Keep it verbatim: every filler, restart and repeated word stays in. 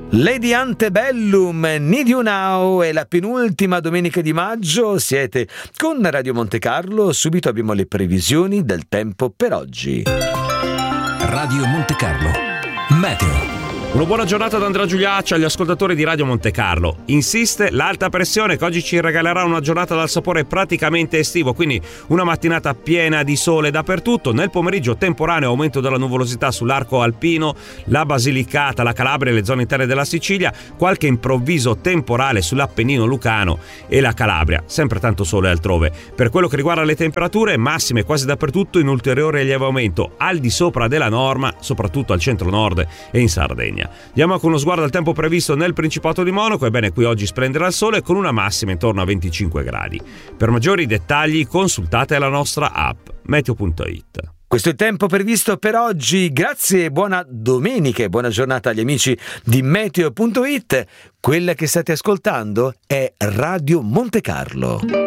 Lady Antebellum, Need You Now, è la penultima domenica di maggio, siete con Radio Monte Carlo, subito abbiamo le previsioni del tempo per oggi. Radio Monte Carlo, meteo. Una buona giornata da Andrea Giuliacci agli ascoltatori di Radio Monte Carlo. Insiste l'alta pressione che oggi ci regalerà una giornata dal sapore praticamente estivo, quindi una mattinata piena di sole dappertutto. Nel pomeriggio temporaneo aumento della nuvolosità sull'arco alpino, la Basilicata, la Calabria e le zone interne della Sicilia, qualche improvviso temporale sull'Appennino lucano e la Calabria, sempre tanto sole altrove. Per quello che riguarda le temperature, massime quasi dappertutto in ulteriore lieve aumento, al di sopra della norma, soprattutto al centro-nord e in Sardegna. Diamo con uno sguardo al tempo previsto nel Principato di Monaco. Ebbene, qui oggi splenderà il sole con una massima intorno a venticinque gradi. Per maggiori dettagli consultate la nostra app meteo punto it. Questo è il tempo previsto per oggi. Grazie, buona domenica e buona giornata agli amici di meteo punto it. Quella che state ascoltando è Radio Monte Carlo.